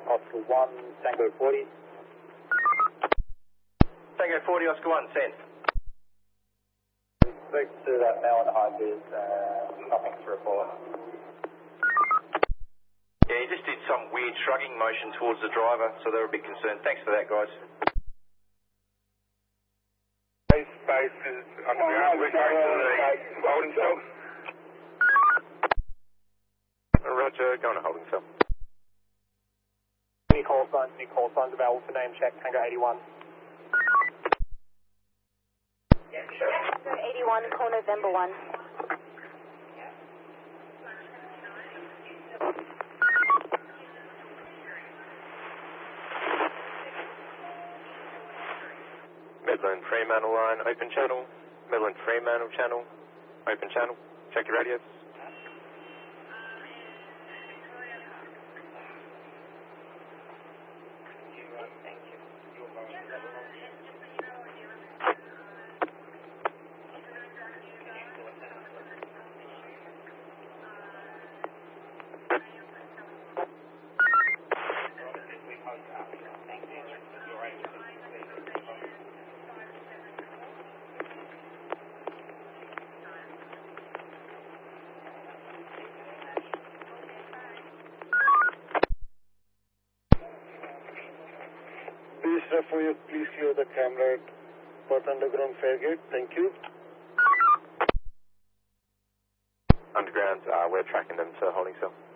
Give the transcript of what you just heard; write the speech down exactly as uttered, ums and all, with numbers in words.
Oscar one, Tango forty. Tango forty, Oscar one, send. Spoke to that male on the high vis, uh, nothing to report. Yeah, he just did some weird shrugging motion towards the driver, so they were a bit concerned. Thanks for that, guys. Space, space is underground. We're going to the holding cell. Roger, going to holding cell. Any call signs, any call signs available for name check, Tango eighty-one. Tango eighty-one, call November one. Midland Fremantle line, open channel. Midland Fremantle channel, open channel. Check your radios. Please refer you, please clear the camera at Perth Underground Fairgate. Thank you. Underground, uh, we're tracking them to holding cell.